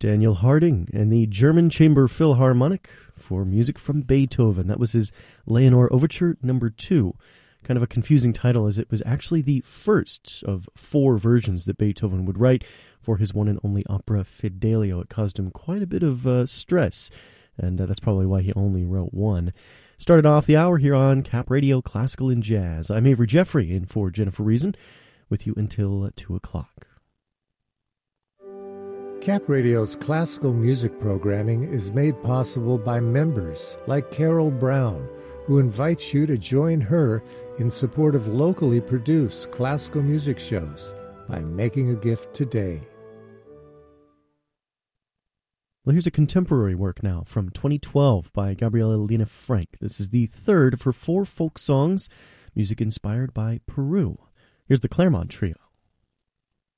Daniel Harding and the German Chamber Philharmonic for music from Beethoven. That was his Leonore Overture No. 2. Kind of a confusing title, as it was actually the first of 4 versions that Beethoven would write for his one and only opera Fidelio. It caused him quite a bit of stress, and that's probably why he only wrote one. Started off the hour here on Cap Radio Classical and Jazz. I'm Avery Jeffrey, in for Jennifer Reason, with you until 2 o'clock. Cap Radio's classical music programming is made possible by members like Carol Brown, who invites you to join her in support of locally produced classical music shows by making a gift today. Well, here's a contemporary work now from 2012 by Gabriela Lena Frank. This is the third of her 4 folk songs, music inspired by Peru. Here's the Claremont Trio.